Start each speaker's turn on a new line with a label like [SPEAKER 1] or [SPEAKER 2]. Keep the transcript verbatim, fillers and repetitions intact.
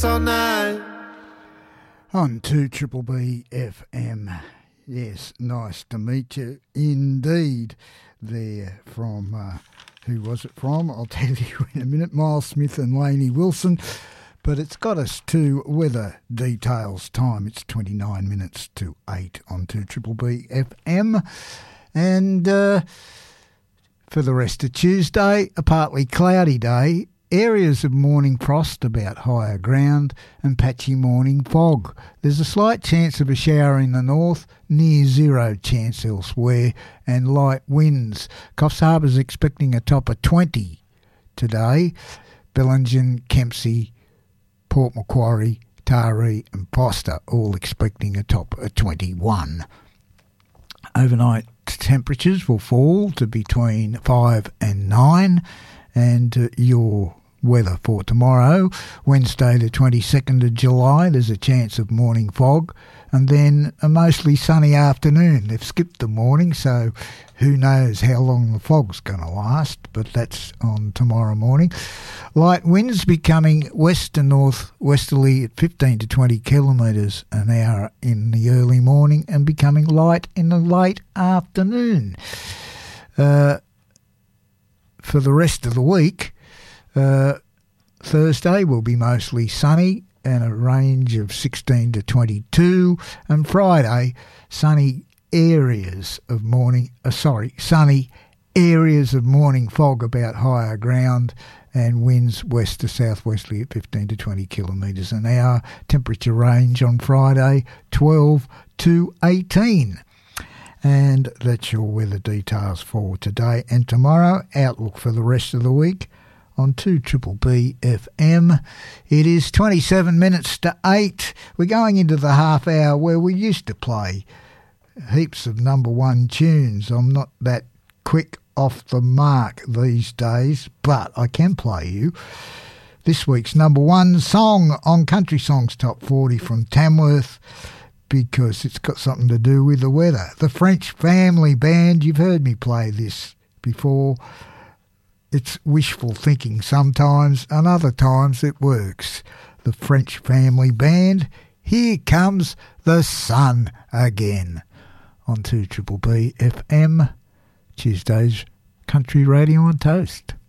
[SPEAKER 1] all night.
[SPEAKER 2] On two Triple B F M. Yes, nice to meet you indeed. There from, uh, who was it from? I'll tell you in a minute. Miles Smith and Lainey Wilson. But it's got us to weather details time. It's twenty-nine minutes to eight on two Triple B F M. And uh, for the rest of Tuesday, a partly cloudy day. Areas of morning frost about higher ground and patchy morning fog. There's a slight chance of a shower in the north, near zero chance elsewhere, and light winds. Coffs Harbour's expecting a top of twenty today. Bellingen, Kempsey, Port Macquarie, Taree and Foster all expecting a top of twenty-one. Overnight temperatures will fall to between five and nine, and uh, your weather for tomorrow, Wednesday the twenty-second of July, there's a chance of morning fog, and then a mostly sunny afternoon. They've skipped the morning, so who knows how long the fog's going to last, but that's on tomorrow morning. Light winds becoming west and north westerly at fifteen to twenty kilometres an hour in the early morning and becoming light in the late afternoon. Uh, for the rest of the week, Uh, Thursday will be mostly sunny and a range of sixteen to twenty-two, and Friday sunny areas of morning uh, sorry sunny areas of morning fog about higher ground and winds west to southwesterly at fifteen to twenty kilometres an hour. Temperature range on Friday twelve to eighteen. And that's your weather details for today and tomorrow. Outlook for the rest of the week on two Triple B F M. It is twenty-seven minutes to eight. We're going into the half hour where we used to play heaps of number one tunes. I'm not that quick off the mark these days, but I can play you this week's number one song on Country Songs Top forty from Tamworth, because it's got something to do with the weather. The French Family Band, you've heard me play this before. It's wishful thinking sometimes, and other times it works. The French Family Band, Here Comes the Sun Again. On two Triple B F M, Tuesday's Country Radio on Toast.